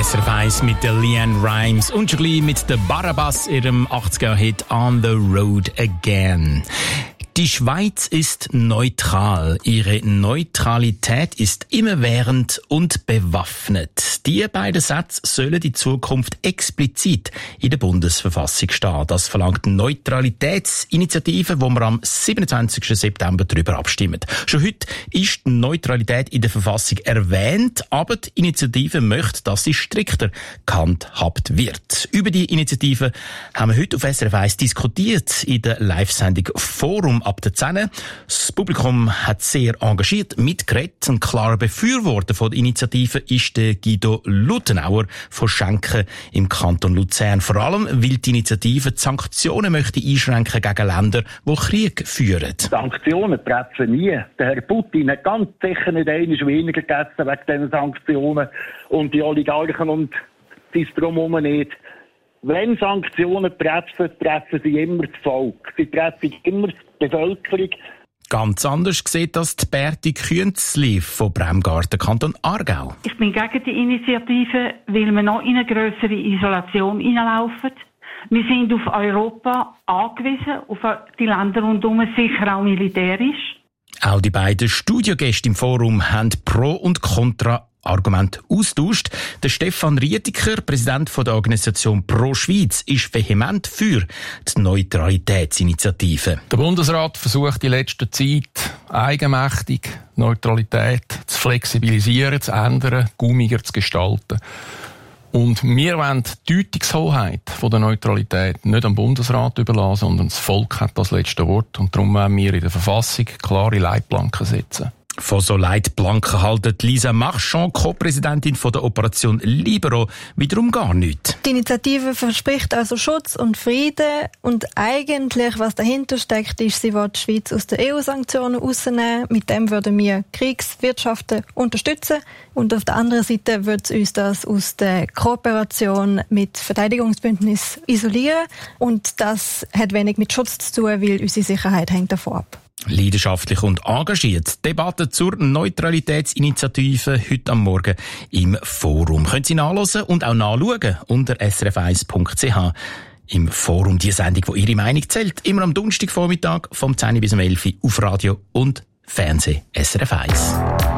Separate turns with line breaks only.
SRF 1 mit der LeAnn Rimes und schon gleich mit der Barabbas, ihrem 80er-Hit On the Road Again. Die Schweiz ist neutral. Ihre Neutralität ist immerwährend und bewaffnet. Die beiden Sätze sollen in Zukunft explizit in der Bundesverfassung stehen. Das verlangt eine Neutralitätsinitiative, wo wir am 27. September darüber abstimmen. Schon heute ist die Neutralität in der Verfassung erwähnt, aber die Initiative möchte, dass sie strikter gehandhabt wird. Über die Initiative haben wir heute auf SRF 1 diskutiert in der Live-Sendung Forum ab der 10. Das Publikum hat sehr engagiert mitgeredet. Ein klarer Befürworter von der Initiative ist der Guido Lutenauer von Schenken im Kanton Luzern. Vor allem, weil die Initiative die Sanktionen möchte einschränken gegen Länder, die Krieg führen.
Sanktionen treffen nie. Der Herr Putin hat ganz sicher nicht einmal weniger gegessen wegen diesen Sanktionen und die Oligarchen und das Drumherum nicht. Wenn Sanktionen treffen sie immer das Volk. Sie treffen immer die Bevölkerung.
Ganz anders sieht das die Berti Künzli von Bremgarten, Kanton Aargau.
Ich bin gegen die Initiative, weil wir noch in eine grössere Isolation hineinlaufen. Wir sind auf Europa angewiesen, auf die Länder rundherum, sicher auch militärisch.
Auch die beiden Studiogäste im Forum haben Pro und Contra Argument austauscht. Der Stefan Riediker, Präsident der Organisation Pro Schweiz, ist vehement für die Neutralitätsinitiative.
Der Bundesrat versucht in letzter Zeit eigenmächtig Neutralität zu flexibilisieren, zu ändern, gummiger zu gestalten. Und wir wollen die Deutungshoheit von der Neutralität nicht am Bundesrat überlassen, sondern das Volk hat das letzte Wort. Und darum wollen wir in der Verfassung klare Leitplanken setzen.
Von so Leitplanken haltet Lisa Marchand, Co-Präsidentin von der Operation Libero, wiederum gar nichts.
Die Initiative verspricht also Schutz und Frieden und eigentlich, was dahinter steckt, ist, sie will die Schweiz aus den EU-Sanktionen rausnehmen. Mit dem würden wir Kriegswirtschaften unterstützen und auf der anderen Seite wird uns das aus der Kooperation mit Verteidigungsbündnis isolieren und das hat wenig mit Schutz zu tun, weil unsere Sicherheit hängt davon ab.
Leidenschaftlich und engagiert. Debatte zur Neutralitätsinitiative heute am Morgen im Forum. Können Sie nachhören und auch nachschauen unter srf1.ch im Forum. Die Sendung, wo Ihre Meinung zählt, immer am Donnerstagvormittag vom 10 bis 11 auf Radio und Fernsehen SRF 1.